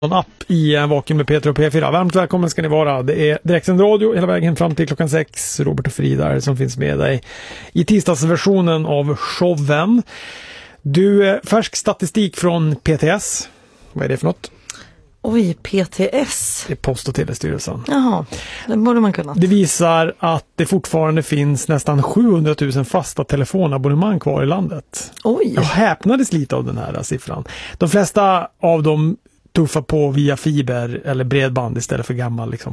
en app i Vaken med Peter och P4. Varmt välkommen ska ni vara. Det är direktsänd radio hela vägen fram till klockan 6. Robert och Frida som finns med dig i tisdagsversionen av showen. Du, färsk statistik från PTS. Vad är det för något? Oj, PTS. Det är Post- och telestyrelsen. Jaha, det borde man kunna. Det visar att det fortfarande finns nästan 700 000 fasta telefonabonnemang kvar i landet. Oj. Jag häpnades lite av den här siffran. De flesta av dem tuffar på via fiber eller bredband istället för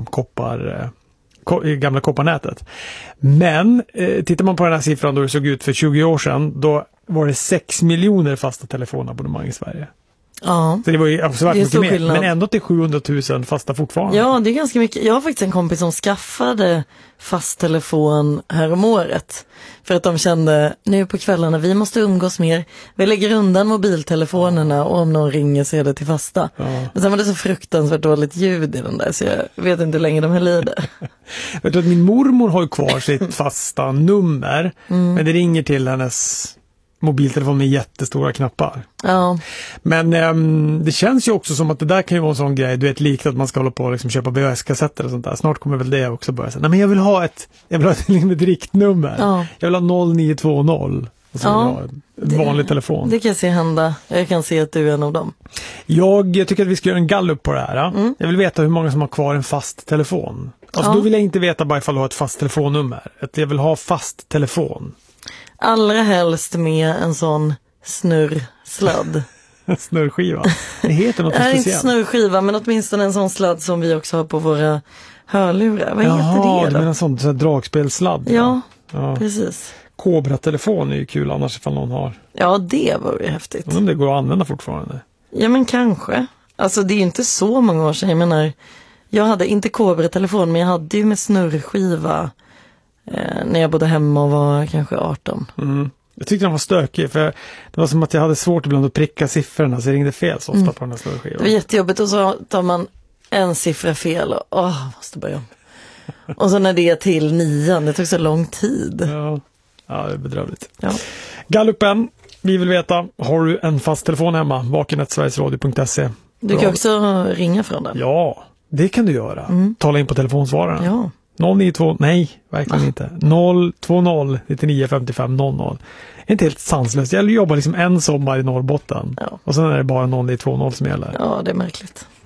gamla kopparnätet. Men tittar man på den här siffran då det såg ut för 20 år sedan, då var det 6 miljoner fasta telefonabonnemang i Sverige. Ja. Så det var ju absolut mycket mer, skillnad. men ändå till 700 000 fasta fortfarande. Ja, det är ganska mycket. Jag har faktiskt en kompis som skaffade fast telefon här om året. För att de kände, nu på kvällarna, vi måste umgås mer. Vi lägger undan mobiltelefonerna och om någon ringer så är det till fasta. Ja. Men sen var det så fruktansvärt dåligt ljud i den där så jag vet inte hur länge de höll i det. Vet du att min mormor har ju kvar sitt fasta nummer, men det ringer till hennes mobiltelefon med jättestora knappar. Ja. Men det känns ju också som att det där kan ju vara en sån grej, du vet, likt att man ska hålla på och liksom köpa VHS-kassetter och sånt där. Snart kommer väl det också börja säga. Nej, men jag vill ha ett riktnummer. Ja. Jag vill ha 0920 och så vill jag ha en vanlig telefon. Det kan jag se hända. Jag kan se att du är en av dem. Jag tycker att vi ska göra en gallup på det här. Jag vill veta hur många som har kvar en fast telefon. Alltså då vill jag inte veta bara ifall du har ett fast telefonnummer. Jag vill ha fast telefon. Allra helst med en sån snurrsladd. Snurrskiva. Det heter något speciellt. Inte snurrskiva, men åtminstone en sån sladd som vi också har på våra hörlurar. Vad heter det då? Men en sån dragspelsladd. Ja, precis. Cobra-telefon är ju kul annars ifall någon har. Ja, det var ju häftigt. Men det går att använda fortfarande. Ja, men kanske. Alltså det är ju inte så många år sedan. Jag menar, jag hade inte Cobra-telefon, men jag hade ju med snurrskiva när jag bodde hemma och var kanske 18. Jag tyckte den var stökig för det var som att jag hade svårt ibland att pricka siffrorna så jag ringde fel så ofta på den här snurrskivan. Det var jättejobbigt och så tar man en siffra fel och måste börja om. Och så när det är till 9, det tog så lång tid. Ja, det är bedrövligt. Ja. Gallupen, vi vill veta, har du en fast telefon hemma? vaken@sverigesradio.se. Du kan också ringa från den. Ja, det kan du göra. Tala in på telefonsvararen. Ja. 092, nej, verkligen inte. 020 99 55 00. Inte helt sanslöst. Jag jobbar liksom en sommar i Norrbotten. Ja. Och sen är det bara 092 som gäller. Ja, det är märkligt.